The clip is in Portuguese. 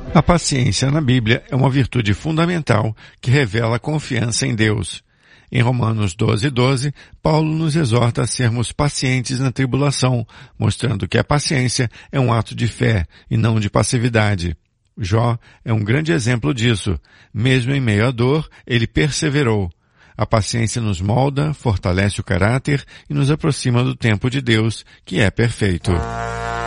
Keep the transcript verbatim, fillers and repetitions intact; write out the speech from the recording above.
A paciência na Bíblia é uma virtude fundamental que revela a confiança em Deus. Em Romanos doze, doze, Paulo nos exorta a sermos pacientes na tribulação, mostrando que a paciência é um ato de fé e não de passividade. Jó é um grande exemplo disso. Mesmo em meio à dor, ele perseverou. A paciência nos molda, fortalece o caráter e nos aproxima do tempo de Deus, que é perfeito.